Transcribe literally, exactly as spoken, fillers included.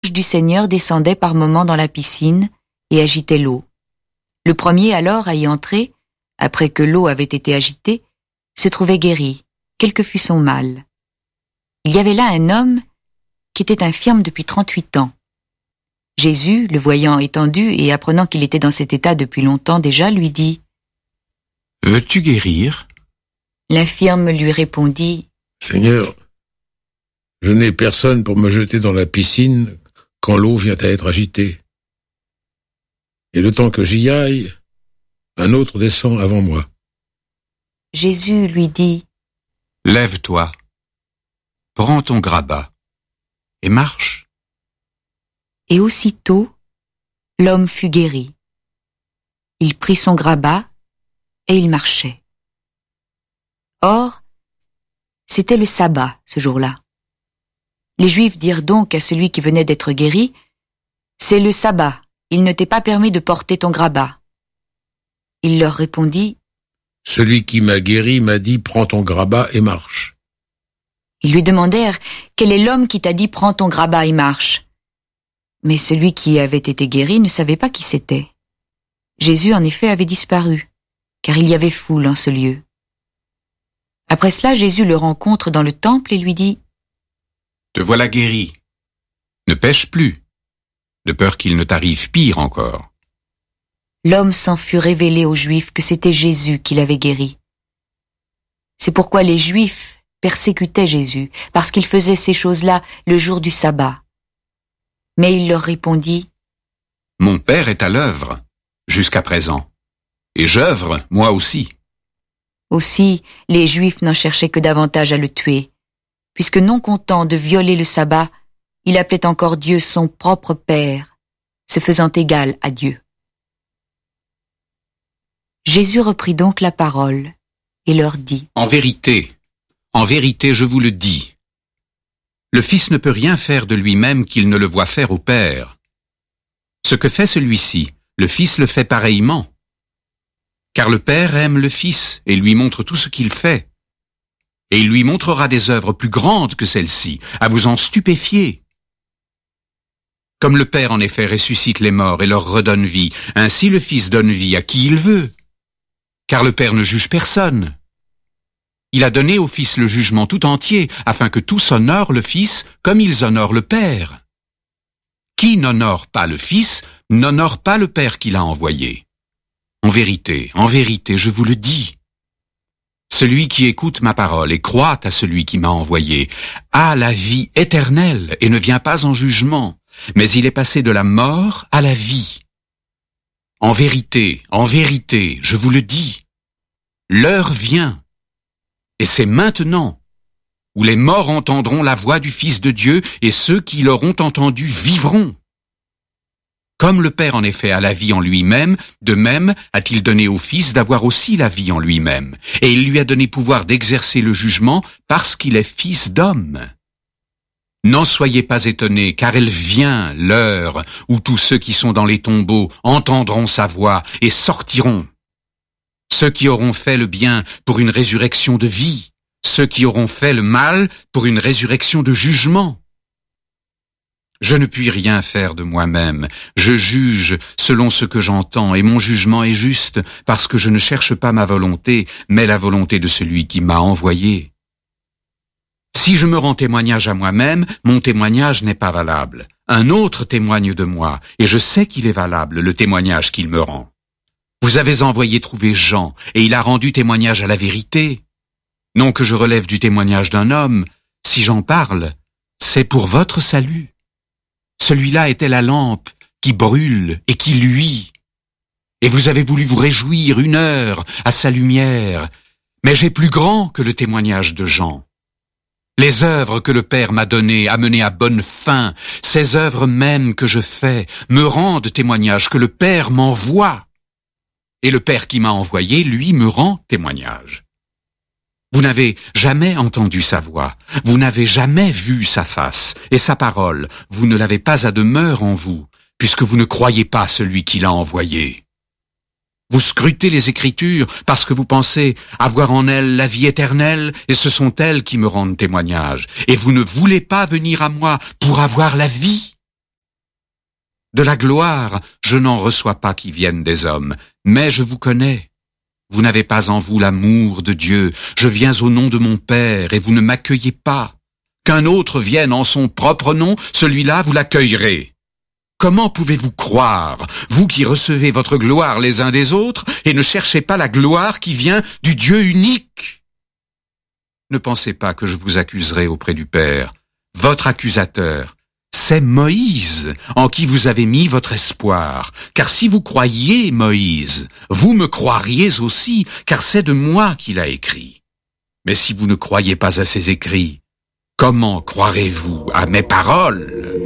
ange du Seigneur descendait par moments dans la piscine et agitait l'eau. Le premier alors à y entrer, après que l'eau avait été agitée, se trouvait guéri, quel que fût son mal. Il y avait là un homme qui était infirme depuis trente-huit ans. Jésus, le voyant étendu et apprenant qu'il était dans cet état depuis longtemps déjà, lui dit « Veux-tu guérir ?» L'infirme lui répondit « Seigneur, je n'ai personne pour me jeter dans la piscine quand l'eau vient à être agitée. Et le temps que j'y aille, un autre descend avant moi. » Jésus lui dit « Lève-toi, prends ton grabat et marche. » Et aussitôt, l'homme fut guéri. Il prit son grabat et il marchait. Or, c'était le sabbat ce jour-là. Les Juifs dirent donc à celui qui venait d'être guéri, « C'est le sabbat, il ne t'est pas permis de porter ton grabat. » Il leur répondit, « Celui qui m'a guéri m'a dit, prends ton grabat et marche. » Ils lui demandèrent, « Quel est l'homme qui t'a dit, prends ton grabat et marche ?» Mais celui qui avait été guéri ne savait pas qui c'était. Jésus, en effet, avait disparu, car il y avait foule en ce lieu. Après cela, Jésus le rencontre dans le temple et lui dit « Te voilà guéri. Ne pêche plus, de peur qu'il ne t'arrive pire encore. » L'homme s'en fut révélé aux Juifs que c'était Jésus qui l'avait guéri. C'est pourquoi les Juifs persécutaient Jésus, parce qu'il faisait ces choses-là le jour du sabbat. Mais il leur répondit « Mon Père est à l'œuvre, jusqu'à présent, et j'œuvre, moi aussi. » Aussi, les Juifs n'en cherchaient que davantage à le tuer, puisque non content de violer le sabbat, il appelait encore Dieu son propre Père, se faisant égal à Dieu. Jésus reprit donc la parole et leur dit « En vérité, en vérité, je vous le dis, le Fils ne peut rien faire de lui-même qu'il ne le voit faire au Père. Ce que fait celui-ci, le Fils le fait pareillement. Car le Père aime le Fils et lui montre tout ce qu'il fait. Et il lui montrera des œuvres plus grandes que celles-ci, à vous en stupéfier. Comme le Père en effet ressuscite les morts et leur redonne vie, ainsi le Fils donne vie à qui il veut. Car le Père ne juge personne. Il a donné au Fils le jugement tout entier, afin que tous honorent le Fils comme ils honorent le Père. Qui n'honore pas le Fils, n'honore pas le Père qui l'a envoyé. En vérité, en vérité, je vous le dis. Celui qui écoute ma parole et croit à celui qui m'a envoyé a la vie éternelle et ne vient pas en jugement, mais il est passé de la mort à la vie. En vérité, en vérité, je vous le dis, l'heure vient, et c'est maintenant, où les morts entendront la voix du Fils de Dieu, et ceux qui l'auront entendu vivront. Comme le Père en effet a la vie en lui-même, de même a-t-il donné au Fils d'avoir aussi la vie en lui-même, et il lui a donné pouvoir d'exercer le jugement parce qu'il est Fils d'homme. N'en soyez pas étonnés, car elle vient l'heure où tous ceux qui sont dans les tombeaux entendront sa voix et sortiront. Ceux qui auront fait le bien pour une résurrection de vie, ceux qui auront fait le mal pour une résurrection de jugement. Je ne puis rien faire de moi-même, je juge selon ce que j'entends, et mon jugement est juste, parce que je ne cherche pas ma volonté, mais la volonté de celui qui m'a envoyé. Si je me rends témoignage à moi-même, mon témoignage n'est pas valable. Un autre témoigne de moi, et je sais qu'il est valable, le témoignage qu'il me rend. Vous avez envoyé trouver Jean, et il a rendu témoignage à la vérité. Non que je relève du témoignage d'un homme, si j'en parle, c'est pour votre salut. Celui-là était la lampe qui brûle et qui luit. Et vous avez voulu vous réjouir une heure à sa lumière, mais j'ai plus grand que le témoignage de Jean. Les œuvres que le Père m'a données à mener à bonne fin, ces œuvres mêmes que je fais, me rendent témoignage que le Père m'envoie. Et le Père qui m'a envoyé, lui, me rend témoignage. Vous n'avez jamais entendu sa voix, vous n'avez jamais vu sa face, et sa parole, vous ne l'avez pas à demeure en vous, puisque vous ne croyez pas celui qui l'a envoyé. Vous scrutez les Écritures parce que vous pensez avoir en elles la vie éternelle, et ce sont elles qui me rendent témoignage, et vous ne voulez pas venir à moi pour avoir la vie. De la gloire, je n'en reçois pas qui viennent des hommes, mais je vous connais. Vous n'avez pas en vous l'amour de Dieu. Je viens au nom de mon Père, et vous ne m'accueillez pas. Qu'un autre vienne en son propre nom, celui-là vous l'accueillerez. Comment pouvez-vous croire, vous qui recevez votre gloire les uns des autres, et ne cherchez pas la gloire qui vient du Dieu unique? Ne pensez pas que je vous accuserai auprès du Père. Votre accusateur, c'est Moïse, en qui vous avez mis votre espoir. Car si vous croyiez Moïse, vous me croiriez aussi, car c'est de moi qu'il a écrit. Mais si vous ne croyez pas à ses écrits, comment croirez-vous à mes paroles ?